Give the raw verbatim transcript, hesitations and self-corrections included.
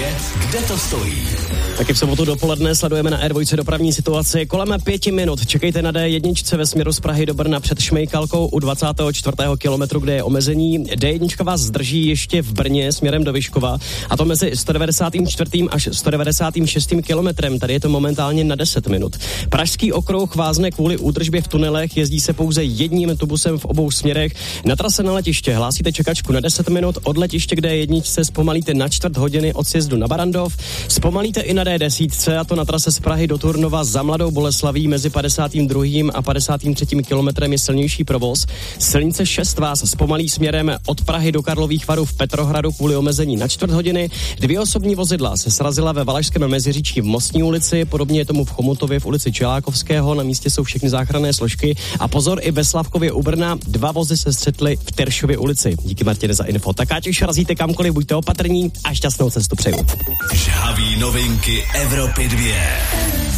vědět, kde to stojí. Taky v sobotu dopoledne sledujeme na R dva dopravní situaci. Kolem pěti minut čekejte na D jedna ve směru z Prahy do Brna před Šmejkalkou u dvacátého čtvrtého kilometru, kde je omezení. D jedna vás zdrží ještě v Brně směrem do Vyškova, a to mezi sto devadesátým čtvrtým až sto devadesátým šestým kilometrem. Tady je to momentálně na deset minut. Pražský okruh vázne kvůli údržbě v tunelech, jezdí se pouze jedním tubusem v obou směrech. Na trase na letiště hlásíte čekačku na deset minut, od letiště k D jedna se zpomalíte na čtvrt hodiny od sjezdu na Barandov, zpomalíte i na D deset, a to na trase z Prahy do Turnova za Mladou Boleslaví mezi padesátým druhým a padesátým třetím kilometrem je silnější provoz. Silnice šest vás zpomalí směrem od Prahy do Karlových Varů v Petrohradu kvůli omezení na čtvrt hodiny. Dvě osobní vozidla se srazila ve Valašském Meziříčí v Mostní ulici, podobně je tomu v Chomutově v ulici Čelákovského, na místě jsou všechny záchranné složky, a pozor, i ve Slavkově u Brna dva vozy se střetly v Teršově ulici. Díky, Martine, za info. Tak ať už razíte kamkoliv, buďte opatrní a šťastnou cestu přeju. Žhavý novinky Evropy dva.